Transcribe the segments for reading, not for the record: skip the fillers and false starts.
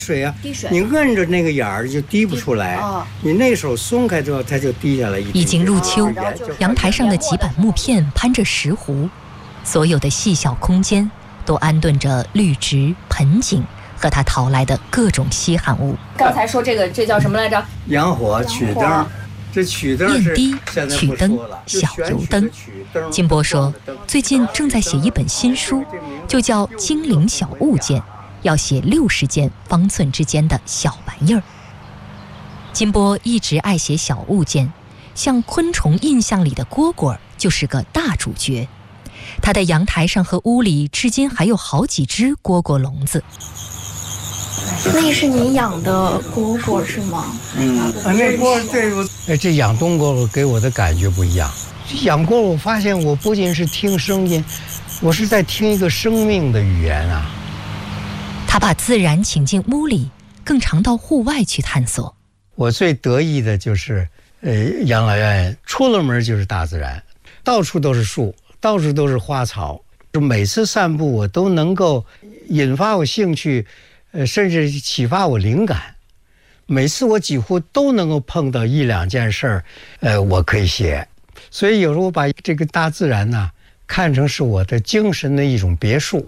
水啊， 滴水， 你摁着那个眼儿就滴不出来。你那手松开之后，它就滴下来一点。 已经入秋，阳台上的几板木片攀着石斛，所有的细小空间都安顿着绿植、盆景和他淘来的各种稀罕物。 刚才说这叫什么来着？ 洋火、曲灯。这曲灯是砚滴、曲灯、小油灯。金波说，最近正在写一本新书，就叫《精灵小物件》，要写60件方寸之间的小玩意儿。金波一直爱写小物件，像昆虫印象里的蝈蝈就是个大主角。他的阳台上和屋里至今还有好几只蝈蝈笼子。 那是你养的蝈蝈是吗？ 那这养冬蝈蝈给我的感觉不一样。养蝈蝈，我发现我不仅是听声音，我是在听一个生命的语言啊。 他把自然请进屋里，更常到户外去探索。 我最得意的就是养老院出了门就是大自然，到处都是树，到处都是花草。每次散步我都能够引发我兴趣，甚至启发我灵感。每次我几乎都能够碰到1、2件事儿，我可以写。所以有时候我把这个大自然呢，看成是我的精神的一种别墅。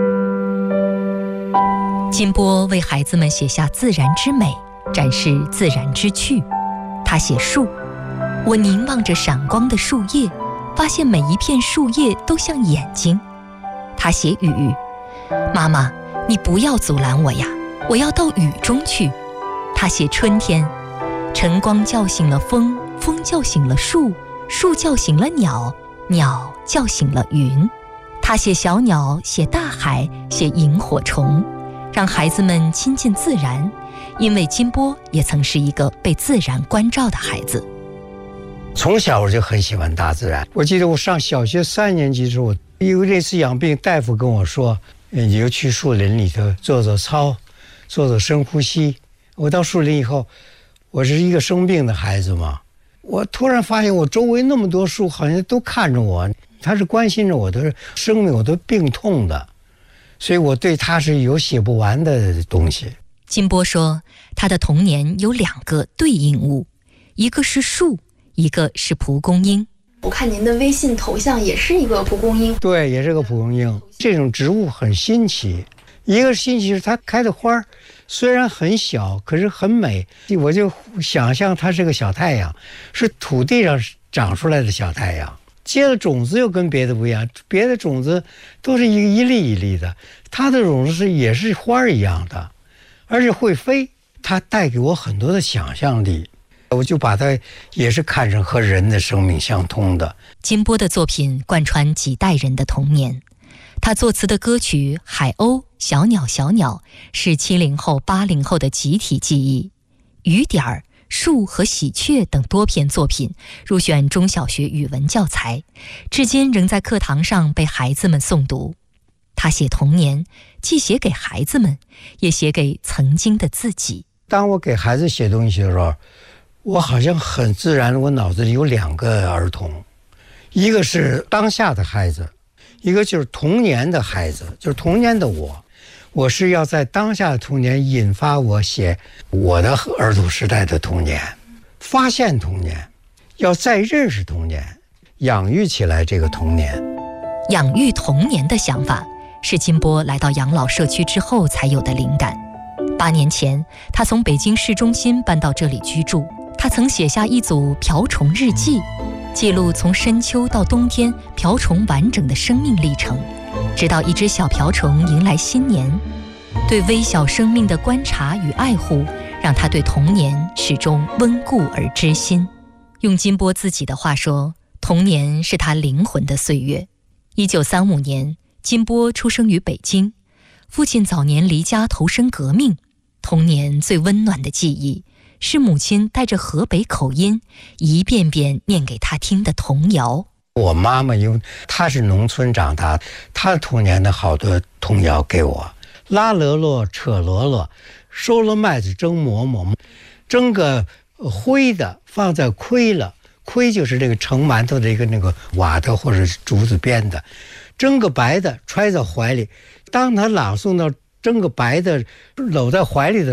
金波为孩子们写下自然之美，展示自然之趣。他写树，我凝望着闪光的树叶，发现每一片树叶都像眼睛。他写雨，妈妈，你不要阻拦我呀，我要到雨中去。他写春天，晨光叫醒了风，风叫醒了树，树叫醒了鸟，鸟叫醒了云。他写小鸟，写大海，写萤火虫，让孩子们亲近自然，因为金波也曾是一个被自然关照的孩子。 从小我就很喜欢大自然。我记得我上小学3年级的时候，因为那次养病，大夫跟我说，你就去树林里头做做操，做做深呼吸。我到树林以后，我是一个生病的孩子嘛，我突然发现我周围那么多树好像都看着我，他是关心着我的生命，我的病痛的，所以我对他是有写不完的东西。 金波说，他的童年有2个对应物，一个是树，一个是蒲公英。 我看您的微信头像也是一个蒲公英。 对，也是个蒲公英。这种植物很新奇，一个新奇是它开的花虽然很小，可是很美。我就想象它是个小太阳，是土地上长出来的小太阳。结了种子又跟别的不一样，别的种子都是一粒一粒的，它的种子也是花一样的，而且会飞。它带给我很多的想象力，我就把它也是看成和人的生命相通的。 金波的作品贯穿几代人的童年。他作词的歌曲《海鸥》《小鸟小鸟》是70后、80后的集体记忆。雨点儿、树和喜鹊等多篇作品入选中小学语文教材，至今仍在课堂上被孩子们诵读。他写童年，既写给孩子们，也写给曾经的自己。 当我给孩子写东西的时候，我好像很自然，我脑子里有2个儿童，一个是当下的孩子，一个就是童年的孩子，就是童年的我。我是要在当下的童年引发我写我的儿童时代的童年，发现童年，要再认识童年，养育起来这个童年。 养育童年的想法是金波来到养老社区之后才有的灵感。8年前，他从北京市中心搬到这里居住。他曾写下一组瓢虫日记，记录从深秋到冬天瓢虫完整的生命历程，直到一只小瓢虫迎来新年。对微小生命的观察与爱护，让他对童年始终温故而知新。用金波自己的话说，童年是他灵魂的岁月。1935年，金波出生于北京，父亲早年离家投身革命。童年最温暖的记忆是母亲带着河北口音一遍遍念给他听的童谣。 我妈妈因为她是农村长大，她的童年的好多童谣给我，拉勒罗扯罗罗，收了麦子蒸馍馍，蒸个灰的放在盔了，盔就是这个盛馒头的一个那个瓦的或者竹子编的，蒸个白的揣在怀里。当他朗诵到蒸个白的搂在怀里的